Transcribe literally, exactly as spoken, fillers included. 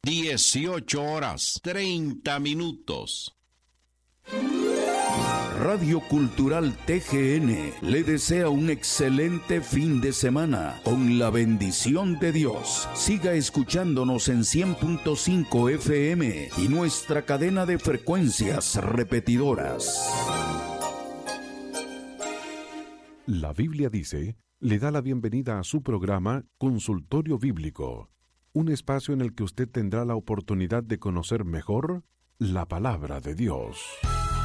dieciocho horas, treinta minutos. Radio Cultural T G N le desea un excelente fin de semana con la bendición de Dios. Siga escuchándonos en cien punto cinco F M y nuestra cadena de frecuencias repetidoras. La Biblia dice, le da la bienvenida a su programa Consultorio Bíblico, un espacio en el que usted tendrá la oportunidad de conocer mejor la palabra de Dios.